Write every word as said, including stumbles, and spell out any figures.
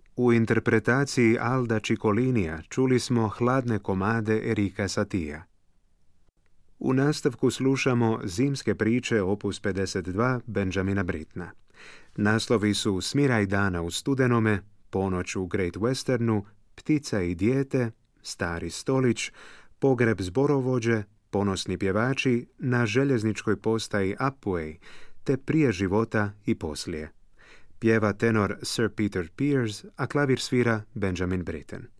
U interpretaciji Alda Ciccolinija čuli smo Hladne komade Erika Satija. U nastavku slušamo Zimske priče opus pedeset dva Benjamina Brittena. Naslovi su Smiraj dana u studenome, Ponoć u Great Westernu, Ptica i dijete, Stari stolić, Pogreb zborovođe, Ponosni pjevači, Na željezničkoj postaji Upway, te Prije života i poslije. Pjeva tenor Sir Peter Pears, a klavir svira Benjamin Britten.